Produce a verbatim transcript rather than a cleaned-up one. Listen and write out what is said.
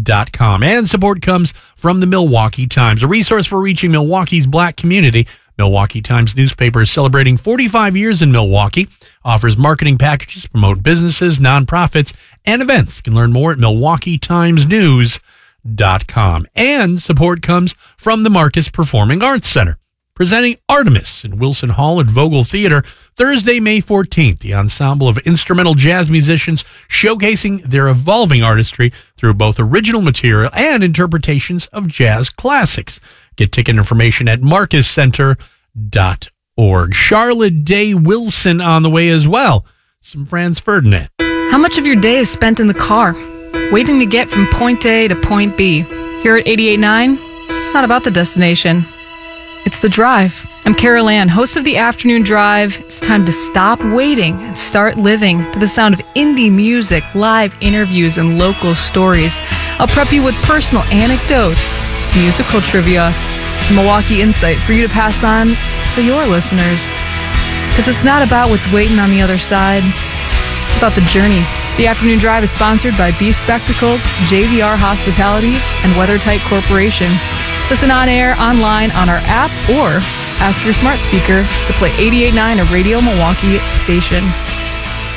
dot com. And support comes from the Milwaukee Times, a resource for reaching Milwaukee's black community. Milwaukee Times newspaper is celebrating forty-five years in Milwaukee, offers marketing packages, promote businesses, nonprofits, and events. You can learn more at milwaukee times news dot com. And support comes from the Marcus Performing Arts Center, presenting Artemis in Wilson Hall at Vogel Theater Thursday, May fourteenth. The ensemble of instrumental jazz musicians showcasing their evolving artistry through both original material and interpretations of jazz classics. Get ticket information at marcus center dot org. Charlotte Day Wilson on the way as well. Some Franz Ferdinand. How much of your day is spent in the car, waiting to get from point A to point B? Here at eighty-eight point nine, it's not about the destination. It's the drive. I'm Carol Ann, host of the Afternoon Drive. It's time to stop waiting and start living to the sound of indie music, live interviews, and local stories. I'll prep you with personal anecdotes, musical trivia, Milwaukee insight for you to pass on to your listeners. Because it's not about what's waiting on the other side. It's about the journey. The Afternoon Drive is sponsored by Be Spectacled, J V R Hospitality, and WeatherTight Corporation. Listen on air, online, on our app, or ask your smart speaker to play eighty-eight point nine, a Radio Milwaukee station.